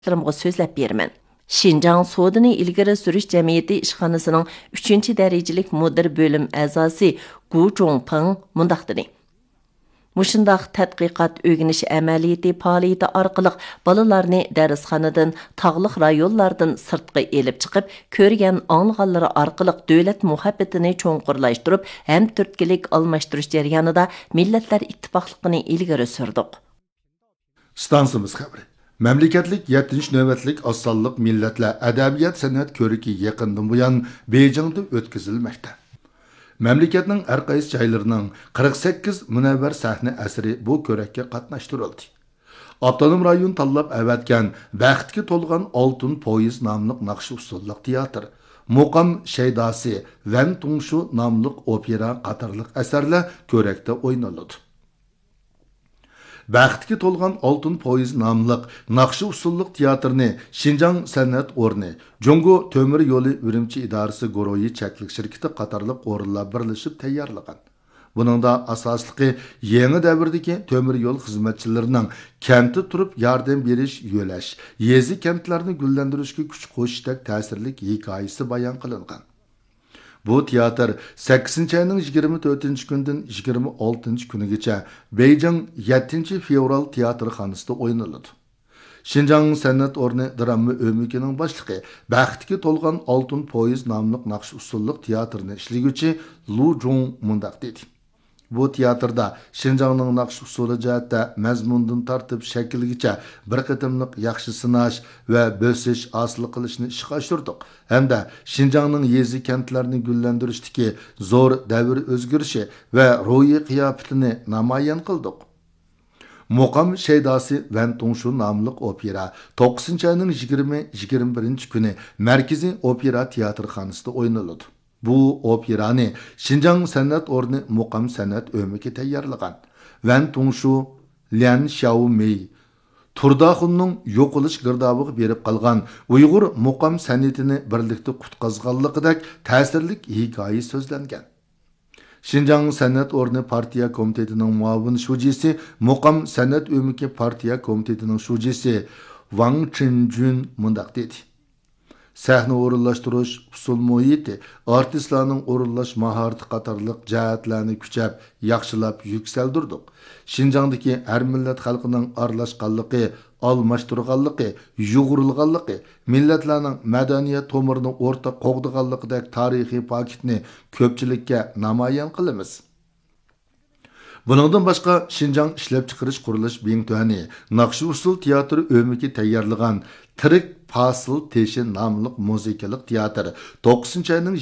so'zlab beraman. Şinjan Sodini ilgari surish jamiyati ishxonasining 3-darajalik mudir bo'lim a'zosi Gu Zhongpeng mundaq dedi. Mushundaq tadqiqot o'rganish amaliyati faoliyati orqali bolalarni darsxonadan, tog'liq rayonlardan sirtqa elib chiqib, ko'rgan anglaganlari orqali davlat muhabbatini cho'nqurlashtirib, ham turtkilik almashtirish jarayonida millatlar ittifoqligini ilgari surdik. Stansimiz xabari. Memleketlik 7. növbetlik assallık milletler edebiyat sanat körüki yakından buyan Beijing'de ötküzülmekte. Memleketinin her qaysi joylarının 48 münevver sahne eseri bu körekke qatnaştırıldı. Abdonum rayon tanlab əvətkən bəxtki tolğan Altın Poyiz namlıq naqşı usullıq teatr, Muqam Şeydası, Van Tungşu namlıq opera qatarlıq əsərlər körekte oynanıldı. Bəxtki tolğan Altın Poyiz namlıq naqşı usullıq teatrni Şinjan Sanat Orni, Jungo Tömür Yolu Ürümçi İdarəsi Goroyi Çəklik şirketi qatarlıq orunlar birləşib tayyorlagan. Buningda asosliqi yangi davrdagi temir yo'l xizmatchilarining kentda turib yordam berish, yo'lash, yezi kentlarni gullantirishga kuch qo'shishdak ta'sirli hikoyasi bayon qilingan. Bu teatr 8-ayning 24-kundan 26-kunigacha Beijing 7-fevral teatrxonasida o'ynaladi. Şinjan Sanat Orni drama o'mikining boshlig'i Baxtga to'lgan Oltin Poyiz nomli naqsh usulliq teatrni ishliguvchi Lu Jong mundaq dedi. Bu teatrda Şinjanning naqsh usuli jihatda mazmundan tortib shaklgacha bir qatimliq yaxshi sinash va bo'sish hosil qilishni ishga oshirdik. Hamda Şinjanning yezi kentlarini gullantirishdagi zo'r davr o'zgarishi va ruhiy qiyofatini namoyon qildik. Muqam Şeydası Van Tungşu namlıq opera 9-ayning 20-21 kuni Markaziy opera teatrxonasida o'ynaladi. Bu operani Şinjan Sanat Orni Muqam Sanat o'miki tayyorlagan. Van Tungşu, Lian Xiaomei, Turdaxunning yo'qolish girdobiga berib qolgan Uyg'ur muqam san'atini birlikda qutqazganligidek ta'sirli hikoya so'zlangan. Şinjan Sanat Orni partiya komitetining muavin shujisi, Muqam Sanat o'miki partiya komitetining shujisi Wang Chenjun mundaq dedi. Sahna o'rinlashtirish usul muhiti, artistlarning o'rinlash mahorati qatorliq jihatlarni kuchab, yaxshilab yuksaldirdik. Şinjandagi har millat xalqining aralashganligi, almashtirganligi, yug'urilganligi, millatlarning madaniyat tomirini o'rtaq qo'g'diganligidek tarixiy paketni ko'pchilikka namoyon qilamiz. Buningdan boshqa Şinjan ishlab chiqarish qurilish bintani naqshi usul teatri o'miki tayyorlagan Tirik Fasil Teshi nomli muzikalik teatr 9-ayning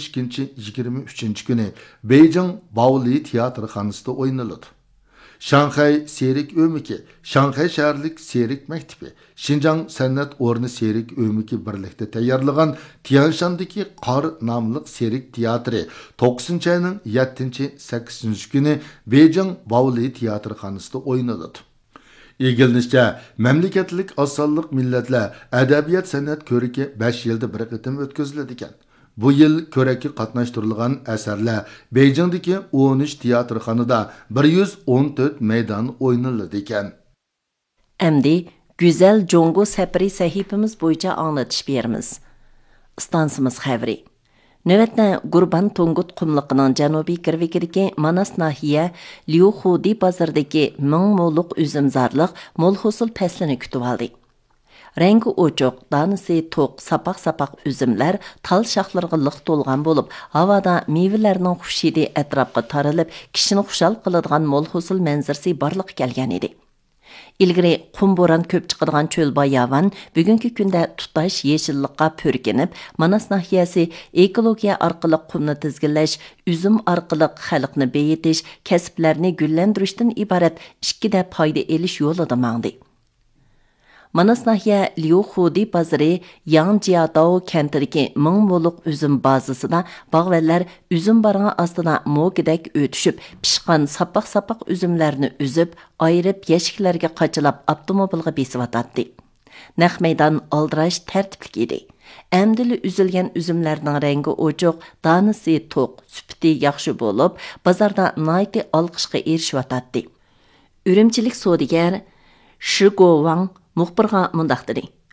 22-23 kuni Beijing Baoli teatrxonasida o'ynaladi. Shanxay Serik o'miki, Shanxay shaharlik Serik maktabi, Şinjan Sanat Orni Serik o'miki birlikda tayyorlagan Tianshandagi Qor nomli Serik teatri 9-ayning 7-8 kuni Beijing Baoli teatrxonasida o'ynaladi. Egilinishcha, memleketlik assalliq millatlar adabiyat san'at ko'riki 5 yilda bir qatim o'tkaziladi ekan. Bu yil ko'rakka qatnashtirilgan asarlar Beijingdagi 13 teatrxonada 114 maydon o'ynaladi ekan. Endi Güzel Jongo Sapri sahifamiz bo'yicha anglatish beramiz. Stansimiz xabari. Növətdə Qurban Tungut qumluqining janubiy kirvikidagi Manas nahiya Liu Xudi bazardagi ming mo'liq üzümzarlıq mo'l hosil faslini kutib oldi. Rengi ochoq, danisi to'q, sapaq-sapaq üzümlər tal shoxlarga liq to'lgan bo'lib, havoda mevalarning xushidi atrofga tarilib, kishini xushal qiladigan mo'l hosil manzarasi borliq kelgan edi. İlgiri qumboran ko'p chiqadigan cho'l bayavan bugungi kunda tutash yeshillikqa purkinib, Manas nahiyasi ekologiya orqali qumni tizginlash, üzüm orqali xalqni beyitish, kasblarni gullantirishdan iborat ikkida foyda elish yo'lida mangdi. Manas nahiya Liu Xudi bazari Yangjiadao kentidagi ming mo'liq üzüm bazasida bog'vallar üzüm barg'i ostida mo'gidek o'tishib, pishqan sapaq-sapaq üzümlarni üzib, ayirib yashiklarga qachilab avtomobilga besiyotdi. Naq maydon aldirash tartibli edi. Әмділі үзілген üzümlərinin rəngi ochoq, danisi to'q, süpti yaxshi bo'lib, bozorda nayti alqışqa erişiyotdi. Ürümchilik sodigar Shi Guowang muxbirga mundaq dedi.